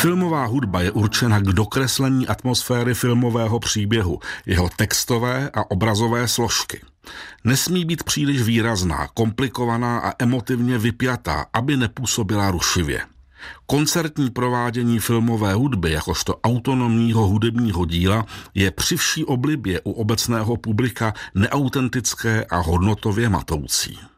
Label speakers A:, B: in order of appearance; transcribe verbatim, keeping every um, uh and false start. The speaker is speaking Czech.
A: Filmová hudba je určena k dokreslení atmosféry filmového příběhu, jeho textové a obrazové složky. Nesmí být příliš výrazná, komplikovaná a emotivně vypjatá, aby nepůsobila rušivě. Koncertní provádění filmové hudby jakožto autonomního hudebního díla je při vší oblibě u obecného publika neautentické a hodnotově matoucí.